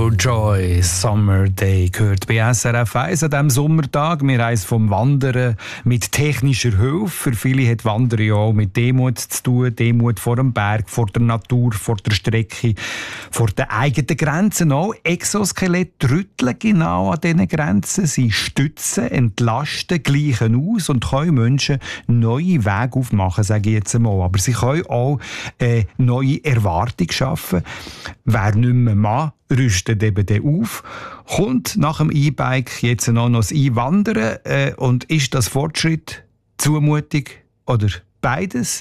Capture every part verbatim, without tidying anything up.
Joy, Summer Day, gehört bei S R F eins an diesem Sommertag. Wir haben es vom Wandern mit technischer Hilfe. Für viele hat Wandern ja auch mit Demut zu tun. Demut vor dem Berg, vor der Natur, vor der Strecke, vor den eigenen Grenzen auch. Exoskelette rütteln genau an diesen Grenzen. Sie stützen, entlasten, gleichen aus und können Menschen neue Wege aufmachen, sage ich jetzt einmal. Aber sie können auch eine neue Erwartung schaffen. Wer nicht mehr Mann rüstet eben dann auf, kommt nach dem E-Bike jetzt noch das E-Wandern äh, und ist das Fortschritt, Zumutung oder beides?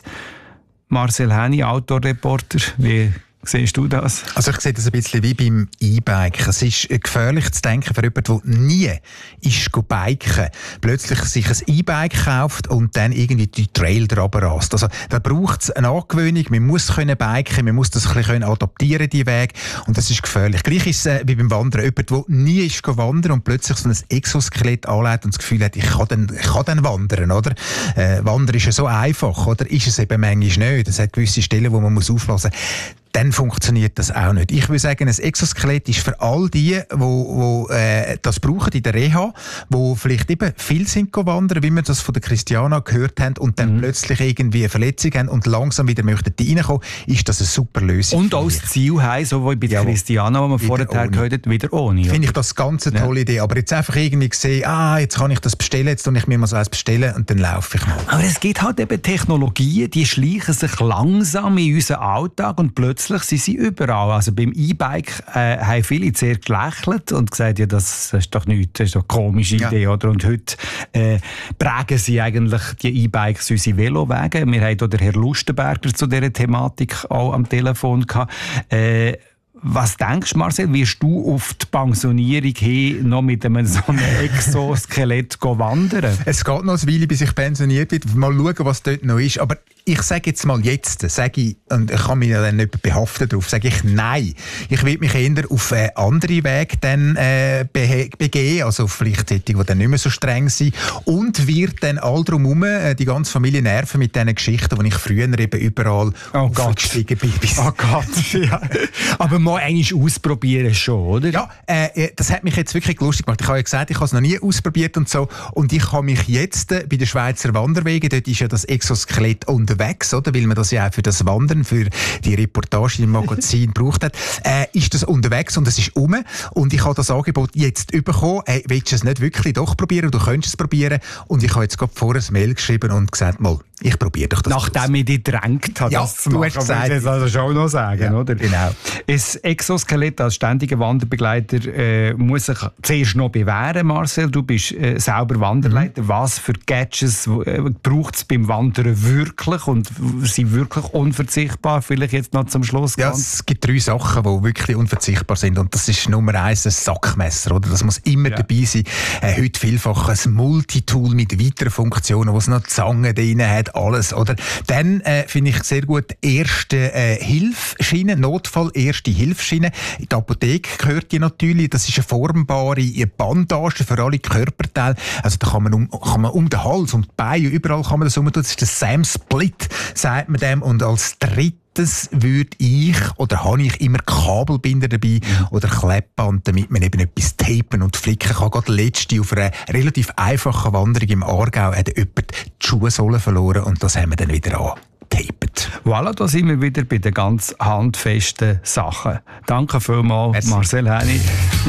Marcel Häni, Outdoor-Reporter, wie siehst du das? Also ich sehe das ein bisschen wie beim E-Bike. Es ist gefährlich zu denken für jemanden, der nie ist biken, plötzlich sich ein E-Bike kauft und dann irgendwie die Trail drüber rast. Also da braucht es eine Angewöhnung, man muss können biken, man muss das ein bisschen adaptieren, die Weg, und das ist gefährlich. Gleich ist es äh, wie beim Wandern. Jemand, der nie ist wandern und plötzlich so ein Exoskelett anlegt und das Gefühl hat, ich kann dann, ich kann dann wandern, oder? Äh, Wandern ist ja so einfach, oder? Ist es eben manchmal nicht. Es hat gewisse Stellen, wo man muss aufpassen muss. Dann funktioniert das auch nicht. Ich würde sagen, ein Exoskelett ist für all die, die, die äh, das brauchen in der Reha, die vielleicht eben viel sind wandern, wie wir das von der Christiana gehört haben, und dann mhm. plötzlich irgendwie eine Verletzung haben und langsam wieder möchten reinkommen, ist das eine super Lösung. Und auch das Ziel haben, so wie bei der Christiana, die wir vorher gehört haben, wieder ohne. Finde ich das ganz eine tolle ja. Idee. Aber jetzt einfach irgendwie sehen, ah, jetzt kann ich das bestellen, jetzt tue ich mir mal so eins bestellen und dann laufe ich mal. Aber es gibt halt eben Technologien, die schleichen sich langsam in unseren Alltag und plötzlich sind sie überall. Also beim E-Bike äh, haben viele sehr gelächelt und gesagt, ja, das ist doch nichts, das ist doch eine komische Idee. Ja. Oder? Und heute äh, prägen sie eigentlich die E-Bikes unsere Velowege. Wir haben hier den Herrn Lustenberger zu dieser Thematik auch am Telefon gehabt. Äh, Was denkst du, Marcel, wirst du auf die Pensionierung hin noch mit einem so einem Exoskelett wandern? Es geht noch eine Weile, bis ich pensioniert bin. Mal schauen, was dort noch ist. Aber ich sage jetzt mal jetzt, sage ich, und ich kann mich ja dann nicht behaften darauf, sage ich nein. Ich will mich eher auf äh, andere Wege dann, äh, be- begeben, also vielleicht solche, die dann nicht mehr so streng sind, und wird dann all drumherum äh, die ganze Familie nerven mit diesen Geschichten, die ich früher eben überall oh aufgestiegen bin. Oh Gott, ja. Aber mal einmal ausprobieren schon, oder? Ja, äh, das hat mich jetzt wirklich lustig gemacht. Ich habe ja gesagt, ich habe es noch nie ausprobiert und so, und ich habe mich jetzt äh, bei den Schweizer Wanderwegen, dort ist ja das Exoskelett unterwegs, oder? Weil man das ja auch für das Wandern, für die Reportage im Magazin gebraucht hat, äh, ist das unterwegs und es ist um. Und ich habe das Angebot jetzt bekommen. Hey, willst du es nicht wirklich doch probieren? Du könntest es probieren. Und ich habe jetzt gerade vorher ein Mail geschrieben und gesagt, mal, ich probiere doch das. Nachdem ich dich gedrängt habe, ja, das zu machen, du hast gesagt, das also schon noch sagen, ja, oder? Genau. Das Exoskelett als ständiger Wanderbegleiter äh, muss sich zuerst noch bewähren, Marcel. Du bist äh, selber Wanderleiter. Mhm. Was für Gadgets äh, braucht es beim Wandern wirklich und sind wirklich unverzichtbar? Vielleicht jetzt noch zum Schluss. Ja, es gibt drei Sachen, die wirklich unverzichtbar sind. Und das ist Nummer eins ein Sackmesser. Oder? Das muss immer ja. dabei sein. Äh, heute vielfach ein Multitool mit weiteren Funktionen, wo es noch Zangen drin hat, alles. Oder? Dann äh, finde ich sehr gut erste äh, Hilfsschiene, Notfall erste Hilfsschiene. In der Apotheke gehört die natürlich. Das ist eine formbare Bandage für alle Körperteile. Also da kann man um, kann man um den Hals, um die Beine, überall kann man das umtun. Das ist der Sam Split, sagt man dem. Und als drittes würde ich, oder habe ich immer Kabelbinder dabei oder Kleppband, damit man eben etwas tapen und flicken kann. Gerade letzte auf einer relativ einfachen Wanderung im Aargau hat jemand die Schuhsohle verloren und das haben wir dann wieder angetapet. Voilà, da sind wir wieder bei den ganz handfesten Sachen. Danke vielmals, Merci. Marcel Häni.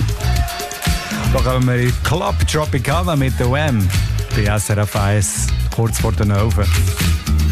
Da kommen wir in Club Tropicana mit der W A M bei S R F eins, kurz vor den Ofen.